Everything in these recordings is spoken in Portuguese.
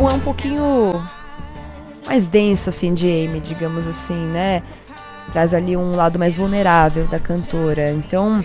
álbum é um pouquinho mais denso, assim, de Amy, digamos assim, né? Traz ali um lado mais vulnerável da cantora. Então,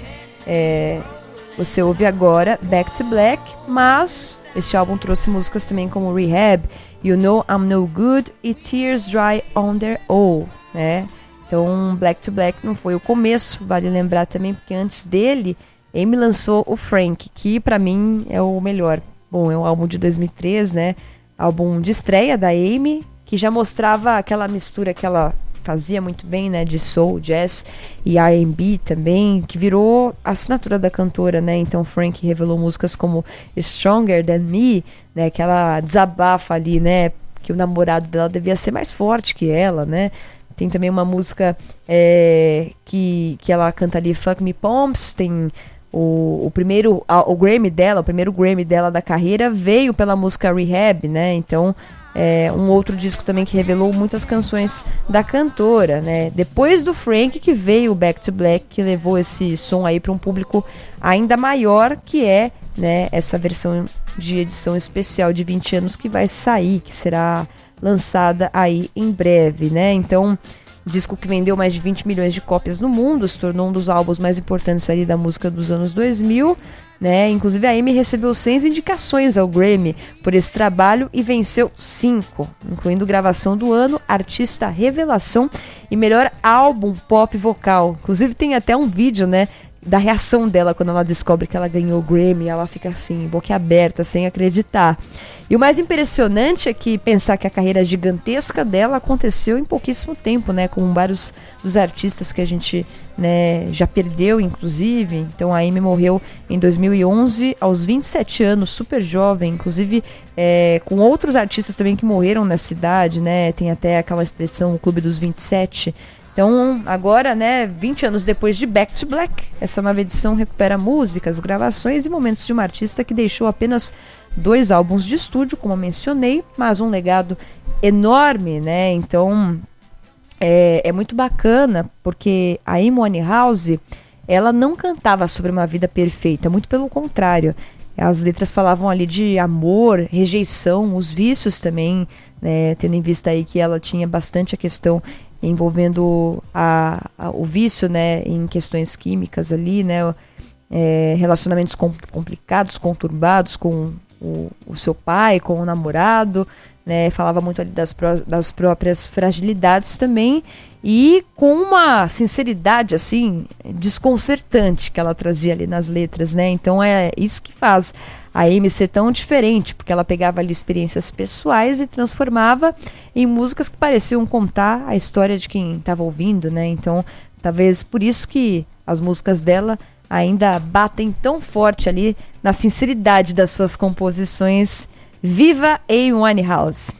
você ouve agora Back to Black, mas este álbum trouxe músicas também como Rehab, You Know I'm No Good e Tears Dry on Their Own, né? Então, Black to Black não foi o começo, vale lembrar também, porque antes dele, Amy lançou o Frank, que pra mim é o melhor. Bom, é um álbum de 2003, né? Álbum de estreia da Amy, que já mostrava aquela mistura que ela fazia muito bem, né? De soul, jazz e R&B também, que virou a assinatura da cantora, né? Então, Frank revelou músicas como Stronger Than Me, né? Que ela desabafa ali, né? Que o namorado dela devia ser mais forte que ela, né? Tem também uma música que ela canta ali, Fuck Me Pumps. Tem o primeiro Grammy dela, o primeiro Grammy dela da carreira veio pela música Rehab, né? Então, um outro disco também que revelou muitas canções da cantora, né? Depois do Frank que veio o Back to Black, que levou esse som aí para um público ainda maior, que é, né, essa versão de edição especial de 20 anos que vai sair, que será lançada aí em breve, né? Então, disco que vendeu mais de 20 milhões de cópias no mundo, se tornou um dos álbuns mais importantes ali da música dos anos 2000, né? Inclusive a Amy recebeu 6 indicações ao Grammy por esse trabalho e venceu 5, incluindo gravação do ano, artista revelação e melhor álbum pop vocal. Inclusive tem até um vídeo, né, da reação dela quando ela descobre que ela ganhou o Grammy. Ela fica assim, boquiaberta, sem acreditar. E o mais impressionante é que pensar que a carreira gigantesca dela aconteceu em pouquíssimo tempo, né, com vários dos artistas que a gente, né, já perdeu, inclusive. Então a Amy morreu em 2011, aos 27 anos, super jovem, inclusive com outros artistas também que morreram nessa idade, né, tem até aquela expressão, o Clube dos 27. Então, agora, né, 20 anos depois de Back to Black, essa nova edição recupera músicas, gravações e momentos de uma artista que deixou apenas 2 álbuns de estúdio, como eu mencionei, mas um legado enorme, né? Então, é muito bacana, porque a Amy Winehouse, ela não cantava sobre uma vida perfeita, muito pelo contrário. As letras falavam ali de amor, rejeição, os vícios também, né, tendo em vista aí que ela tinha bastante a questão envolvendo o vício, né, em questões químicas ali, né, relacionamentos complicados, conturbados com o seu pai, com o namorado, né, falava muito ali das próprias fragilidades também, e com uma sinceridade assim desconcertante que ela trazia ali nas letras, né? Então é isso que faz a Amy ser tão diferente, porque ela pegava ali experiências pessoais e transformava em músicas que pareciam contar a história de quem estava ouvindo, né? Então, talvez por isso que as músicas dela ainda batem tão forte ali na sinceridade das suas composições. Viva Amy Winehouse!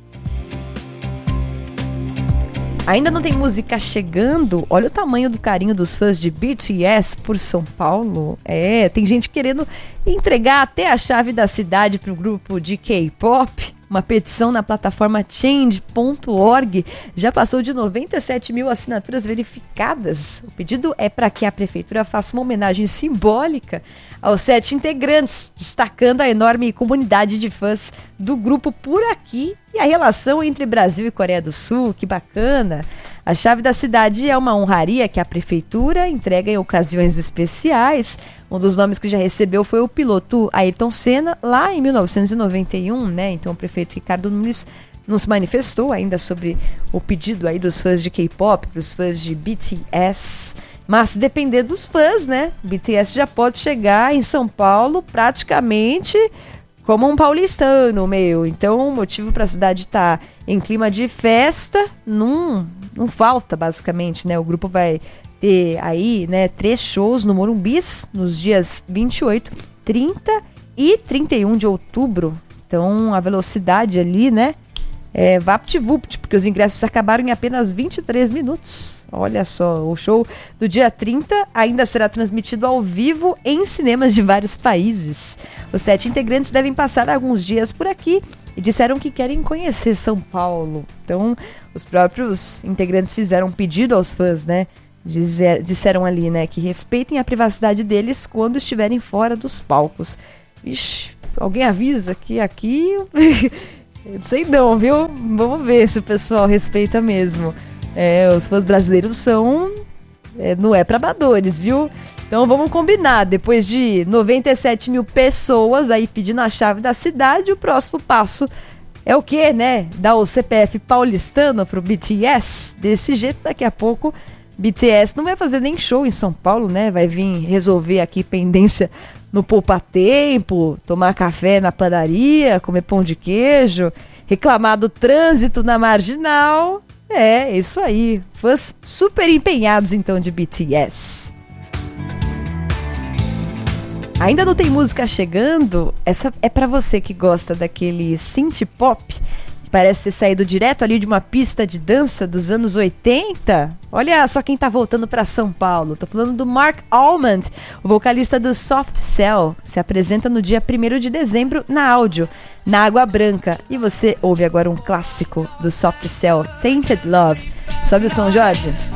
Ainda não tem música chegando? Olha o tamanho do carinho dos fãs de BTS por São Paulo. Tem gente querendo entregar até a chave da cidade para o grupo de K-pop. Uma petição na plataforma change.org já passou de 97 mil assinaturas verificadas. O pedido é para que a prefeitura faça uma homenagem simbólica aos 7 integrantes, destacando a enorme comunidade de fãs do grupo por aqui e a relação entre Brasil e Coreia do Sul. Que bacana! A chave da cidade é uma honraria que a prefeitura entrega em ocasiões especiais. Um dos nomes que já recebeu foi o piloto Ayrton Senna, lá em 1991, né? Então o prefeito Ricardo Nunes não se manifestou ainda sobre o pedido aí dos fãs de K-pop, dos fãs de BTS. Mas se depender dos fãs, né? O BTS já pode chegar em São Paulo praticamente como um paulistano, meu. Então o motivo para a cidade estar em clima de festa não falta, basicamente, né? O grupo vai ter aí, né, 3 shows no Morumbis nos dias 28, 30 e 31 de outubro. Então a velocidade ali, né, vapt-vupt, porque os ingressos acabaram em apenas 23 minutos. Olha só, o show do dia 30 ainda será transmitido ao vivo em cinemas de vários países. Os 7 integrantes devem passar alguns dias por aqui e disseram que querem conhecer São Paulo. Então, os próprios integrantes fizeram um pedido aos fãs, né? Disseram ali, né, que respeitem a privacidade deles quando estiverem fora dos palcos. Ixi, alguém avisa que aqui Eu sei não, viu? Vamos ver se o pessoal respeita mesmo. Os fãs brasileiros são... não é pra amadores, viu? Então vamos combinar, depois de 97 mil pessoas aí pedindo a chave da cidade, o próximo passo é o quê, né? Dar o CPF paulistano pro BTS. Desse jeito, daqui a pouco, BTS não vai fazer nem show em São Paulo, né? Vai vir resolver aqui pendência no poupa-tempo, tomar café na padaria, comer pão de queijo, reclamar do trânsito na Marginal. Isso aí. Fãs super empenhados, então, de BTS. Ainda não tem música chegando? Essa é pra você que gosta daquele synth pop, que parece ter saído direto ali de uma pista de dança dos anos 80. Olha só quem tá voltando pra São Paulo. Tô falando do Mark Almond, o vocalista do Soft Cell. Se apresenta no dia 1º de dezembro na Áudio, na Água Branca. E você ouve agora um clássico do Soft Cell, Tainted Love. Sobe o som, Jorge.